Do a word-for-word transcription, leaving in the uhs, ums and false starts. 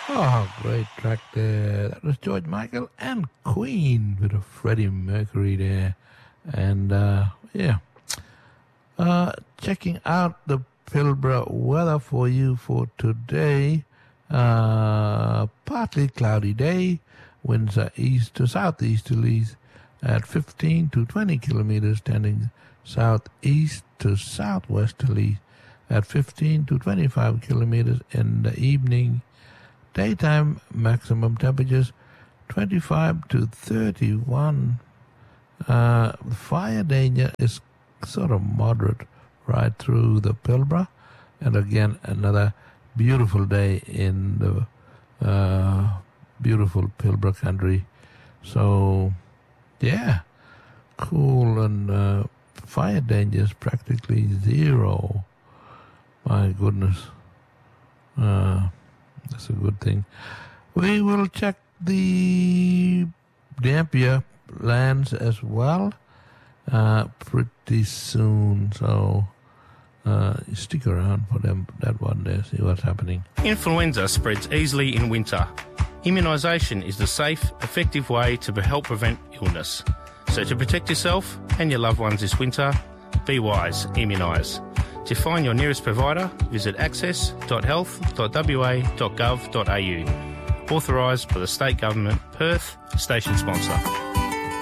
Oh, great track there. That was George Michael and Queen with a Freddie Mercury there. And, uh, yeah. Uh, checking out the Pilbara weather for you for today. Uh, partly cloudy day. Winds are east to southeasterlies at fifteen to twenty kilometers, tending southeast to southwesterly at fifteen to twenty-five kilometers in the evening. Daytime maximum temperatures twenty-five to thirty-one. Uh, fire danger is sort of moderate right through the Pilbara. And again, another beautiful day in the uh, beautiful Pilbara country. So, yeah, cool, and uh, fire danger is practically zero. My goodness. Uh, that's a good thing. We will check the Dampier lands as well uh, pretty soon. So uh, stick around for them, that one there, see what's happening. Influenza spreads easily in winter. Immunisation is the safe, effective way to help prevent illness. So to protect yourself and your loved ones this winter, be wise, immunise. To find your nearest provider, visit access dot health dot w a dot gov dot a u. Authorised by the State Government, Perth, station sponsor.